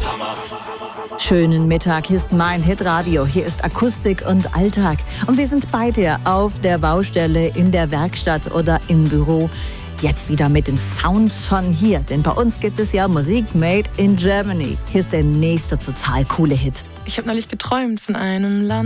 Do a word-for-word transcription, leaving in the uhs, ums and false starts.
Schönen Mittag, hier ist mein Hitradio. Hier ist Akustik und Alltag. Und wir sind bei dir auf der Baustelle, in der Werkstatt oder im Büro. Jetzt wieder mit den Sounds von hier, denn bei uns gibt es ja Musik made in Germany. Hier ist der nächste total coole Hit. Ich habe neulich geträumt von einem Land.